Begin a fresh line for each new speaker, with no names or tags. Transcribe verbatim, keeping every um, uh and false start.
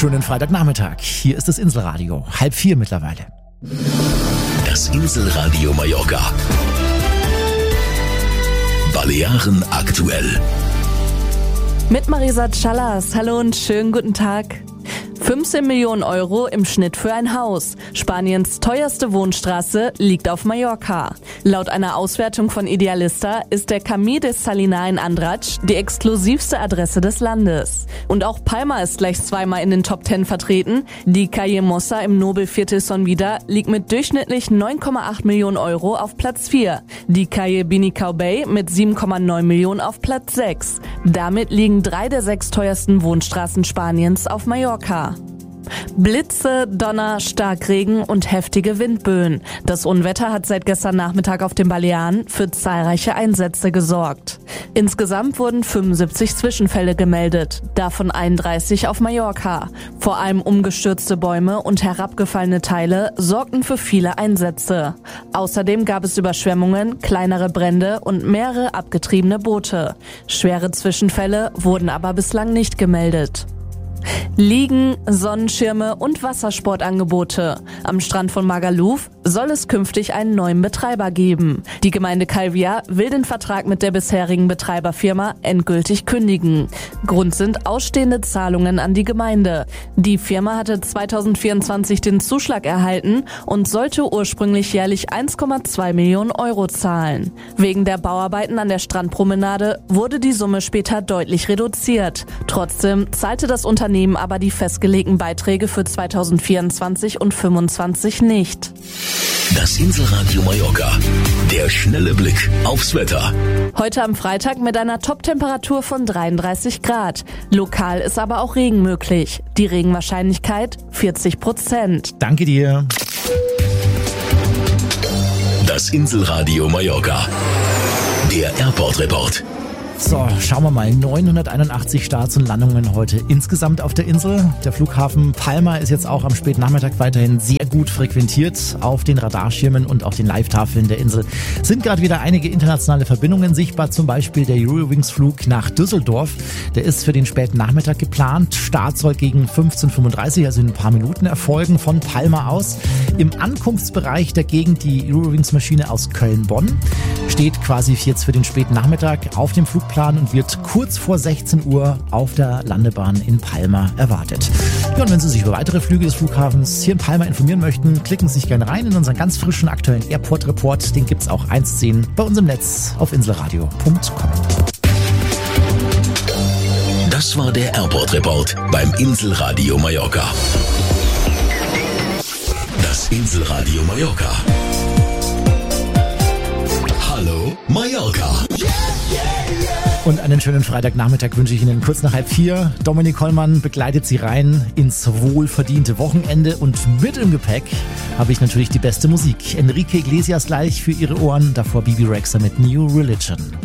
Schönen Freitagnachmittag. Hier ist das Inselradio. Halb vier mittlerweile.
Das Inselradio Mallorca. Balearen aktuell.
Mit Marisa Callas. Hallo und schönen guten Tag. fünfzehn Millionen Euro im Schnitt für ein Haus. Spaniens teuerste Wohnstraße liegt auf Mallorca. Laut einer Auswertung von Idealista ist der Camí de Salinas in Andratx die exklusivste Adresse des Landes. Und auch Palma ist gleich zweimal in den Top zehn vertreten. Die Calle Mossa im Nobelviertel Son Vida liegt mit durchschnittlich neun Komma acht Millionen Euro auf Platz vier. Die Calle Binicao Bay mit sieben Komma neun Millionen auf Platz sechs. Damit liegen drei der sechs teuersten Wohnstraßen Spaniens auf Mallorca. Blitze, Donner, Starkregen und heftige Windböen. Das Unwetter hat seit gestern Nachmittag auf den Balearen für zahlreiche Einsätze gesorgt. Insgesamt wurden fünfundsiebzig Zwischenfälle gemeldet, davon einunddreißig auf Mallorca. Vor allem umgestürzte Bäume und herabgefallene Teile sorgten für viele Einsätze. Außerdem gab es Überschwemmungen, kleinere Brände und mehrere abgetriebene Boote. Schwere Zwischenfälle wurden aber bislang nicht gemeldet. Liegen, Sonnenschirme und Wassersportangebote. Am Strand von Magaluf soll es künftig einen neuen Betreiber geben. Die Gemeinde Calvià will den Vertrag mit der bisherigen Betreiberfirma endgültig kündigen. Grund sind ausstehende Zahlungen an die Gemeinde. Die Firma hatte zweitausendvierundzwanzig den Zuschlag erhalten und sollte ursprünglich jährlich eins Komma zwei Millionen Euro zahlen. Wegen der Bauarbeiten an der Strandpromenade wurde die Summe später deutlich reduziert. Trotzdem zahlte das Unternehmen aber die festgelegten Beiträge für zweitausendvierundzwanzig und fünfundzwanzig nicht.
Das Inselradio Mallorca. Der schnelle Blick aufs Wetter.
Heute am Freitag mit einer Top-Temperatur von dreiunddreißig Grad. Lokal ist aber auch Regen möglich. Die Regenwahrscheinlichkeit vierzig Prozent.
Danke dir.
Das Inselradio Mallorca. Der Airport-Report.
So, schauen wir mal. neunhunderteinundachtzig Starts und Landungen heute insgesamt auf der Insel. Der Flughafen Palma ist jetzt auch am Spätnachmittag weiterhin sehr gut frequentiert. Auf den Radarschirmen und auch den Live-Tafeln der Insel sind gerade wieder einige internationale Verbindungen sichtbar. Zum Beispiel der Eurowings-Flug nach Düsseldorf. Der ist für den späten Nachmittag geplant. Start soll gegen fünfzehn Uhr fünfunddreißig, also in ein paar Minuten erfolgen, von Palma aus. Im Ankunftsbereich dagegen die Eurowings-Maschine aus Köln-Bonn. Steht quasi jetzt für den späten Nachmittag auf dem Flugplan und wird kurz vor sechzehn Uhr auf der Landebahn in Palma erwartet. Ja, und wenn Sie sich über weitere Flüge des Flughafens hier in Palma informieren möchten, klicken Sie sich gerne rein in unseren ganz frischen aktuellen Airport-Report. Den gibt's auch eins zu zehn bei uns im Netz auf inselradio punkt com.
Das war der Airport-Report beim Inselradio Mallorca. Das Inselradio Mallorca. Hallo Mallorca.
Und einen schönen Freitagnachmittag wünsche ich Ihnen kurz nach halb vier. Dominik Kollmann begleitet Sie rein ins wohlverdiente Wochenende und mit im Gepäck habe ich natürlich die beste Musik. Enrique Iglesias gleich für Ihre Ohren, davor Bibi Rexha mit New Religion.